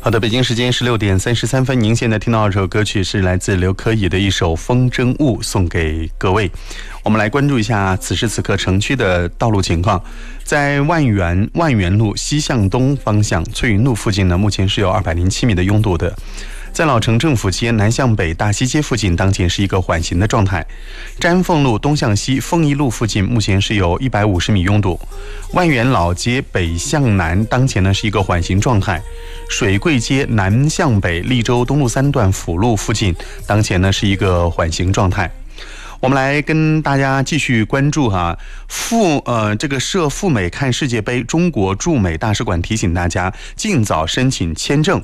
好的，北京时间16:33，您现在听到这首歌曲是来自刘可以的一首《风筝雾》，送给各位。我们来关注一下此时此刻城区的道路情况。在万源路西向东方向翠云路附近呢，目前是有207米的拥堵的。在老城政府街南向北大西街附近，当前是一个缓行的状态。詹凤路东向西丰益路附近目前是有150米拥堵。万源老街北向南当前呢是一个缓行状态。水柜街南向北利州东路3段辅路附近当前呢是一个缓行状态。我们来跟大家继续关注这个涉赴美看世界杯，中国驻美大使馆提醒大家尽早申请签证。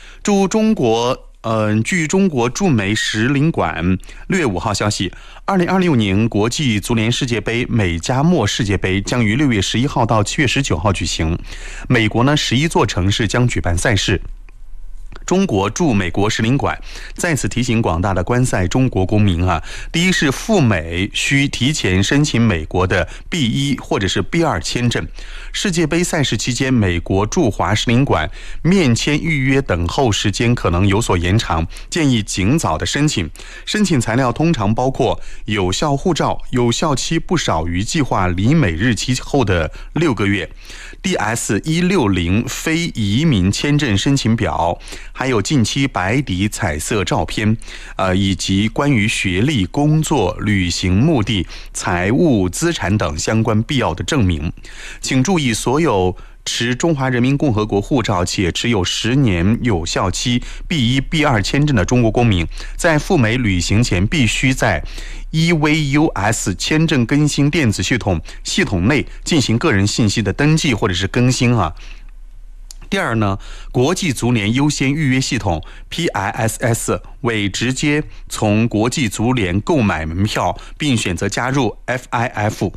据中国驻美使领馆6月5号消息，2026年国际足联世界杯美加墨世界杯将于6月11号到7月19号举行。美国呢11座城市将举办赛事。中国驻美国使领馆在此提醒广大的观赛中国公民第一是赴美需提前申请美国的 B1 或者是 B2 签证。世界杯赛事期间，美国驻华使领馆面签预约等候时间可能有所延长，建议尽早的申请。申请材料通常包括有效护照，有效期不少于计划离美日期后的6个月。DS160 非移民签证申请表，还有近期白底彩色照片，以及关于学历、工作、旅行目的、财务、资产等相关必要的证明。请注意，所有持中华人民共和国护照且持有10年有效期 B1、B2 签证的中国公民，在赴美旅行前必须在EVUS 签证更新电子系统内进行个人信息的登记或者是更新第二呢，国际足联优先预约系统 PISS 为直接从国际足联购买门票并选择加入 FIFA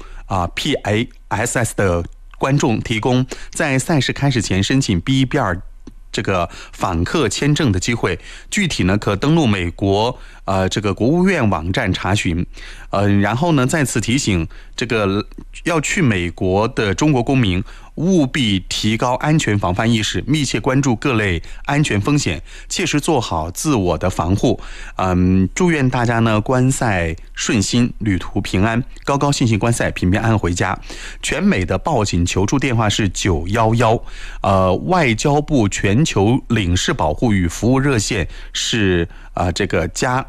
PISS 的观众提供在赛事开始前申请 B1、B2这个访客签证的机会。具体呢可登录美国这个国务院网站查询。然后呢再次提醒这个要去美国的中国公民务必提高安全防范意识，密切关注各类安全风险，切实做好自我的防护。祝愿大家呢观赛顺心，旅途平安，高高兴兴观赛，平平安安回家。全美的报警求助电话是911，外交部全球领事保护与服务热线是这个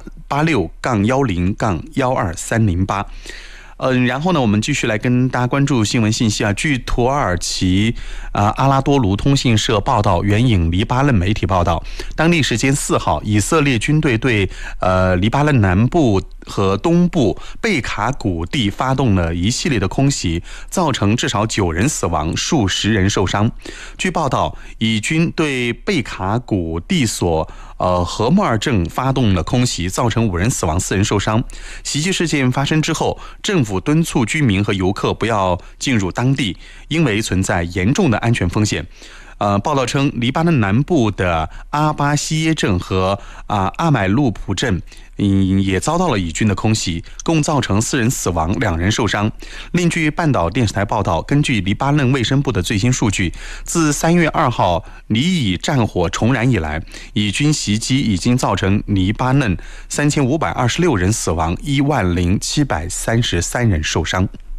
+86-10-12308。然后呢，我们继续来跟大家关注新闻信息据土耳其阿拉多卢通信社报道，援引黎巴嫩媒体报道，当地时间4号，以色列军队对黎巴嫩南部和东部贝卡谷地发动了一系列的空袭，造成至少9人死亡，数十人受伤。据报道，以军对贝卡谷地所禾木尔镇发动了空袭，造成5人死亡，4人受伤。袭击事件发生之后，政府敦促居民和游客不要进入当地，因为存在严重的安全风险。报道称，黎巴嫩南部的阿巴西耶镇和阿买路普镇也遭到了以军的空袭，共造成4人死亡，2人受伤。另据半岛电视台报道，根据黎巴嫩卫生部的最新数据，自3月2号黎以战火重燃以来，以军袭击已经造成黎巴嫩3526人死亡，10733人受伤。